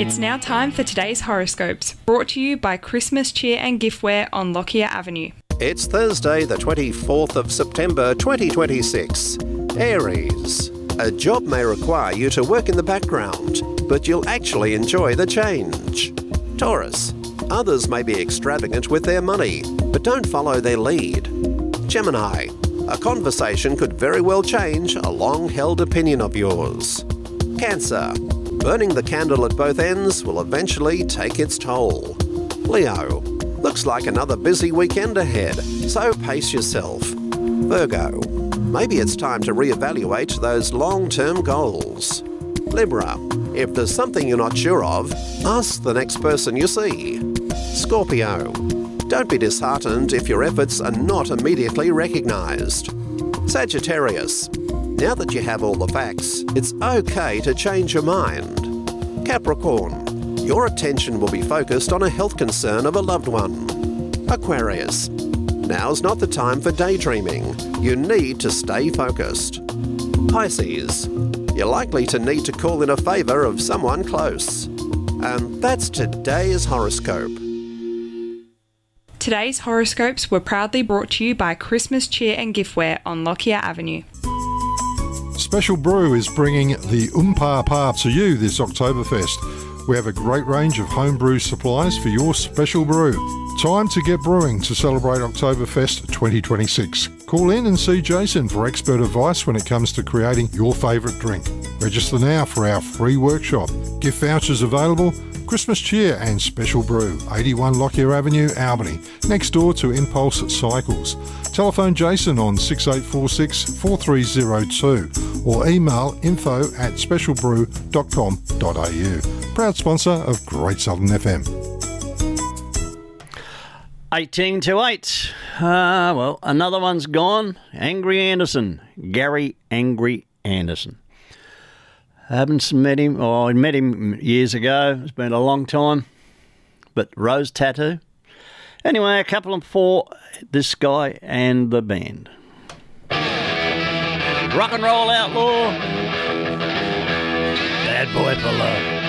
It's now time for today's horoscopes, brought to you by Christmas Cheer and Giftware on Lockyer Avenue. It's Thursday, the 24th of September 2026. Aries. A job may require you to work in the background, but you'll actually enjoy the change. Taurus. Others may be extravagant with their money, but don't follow their lead. Gemini. A conversation could very well change a long-held opinion of yours. Cancer. Burning the candle at both ends will eventually take its toll. Leo. Looks like another busy weekend ahead, so pace yourself. Virgo. Maybe it's time to reevaluate those long-term goals. Libra. If there's something you're not sure of, ask the next person you see. Scorpio. Don't be disheartened if your efforts are not immediately recognised. Sagittarius. Now that you have all the facts, it's okay to change your mind. Capricorn. Your attention will be focused on a health concern of a loved one. Aquarius. Now's not the time for daydreaming. You need to stay focused. Pisces. You're likely to need to call in a favour of someone close. And that's today's horoscope. Today's horoscopes were proudly brought to you by Christmas Cheer and Giftware on Lockyer Avenue. Special Brew is bringing the Pa to you this Oktoberfest. We have a great range of homebrew supplies for your special brew. Time to get brewing to celebrate Oktoberfest 2026. Call in and see Jason for expert advice when it comes to creating your favourite drink. Register now for our free workshop. Gift vouchers available. Christmas Cheer and Special Brew, 81 Lockyer Avenue, Albany, next door to Impulse Cycles. Telephone Jason on 6846 4302 or email info@specialbrew.com.au. Proud sponsor of Great Southern FM. 18 to 8. Well, another one's gone. Angry Anderson. Gary Angry Anderson. I haven't met him, or I met him years ago. It's been a long time. But Rose Tattoo. Anyway, a couple for this guy and the band. Rock and roll outlaw. Bad boy for love.